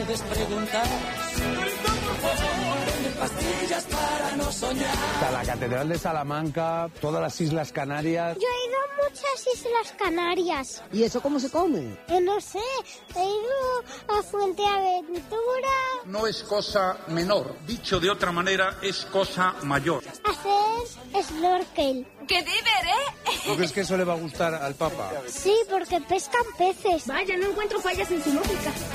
puedes preguntar. Pastillas para no soñar. Está la Catedral de Salamanca, todas las Islas Canarias. Yo he ido a muchas Islas Canarias. ¿Y eso cómo se come? No sé, he ido a Fuenteventura. No es cosa menor, dicho de otra manera, es cosa mayor. Hacer snorkel. ¡Qué diver, ¿Tú crees que eso le va a gustar al Papa? Sí, porque pescan peces. Vaya, no encuentro fallas en su lógica.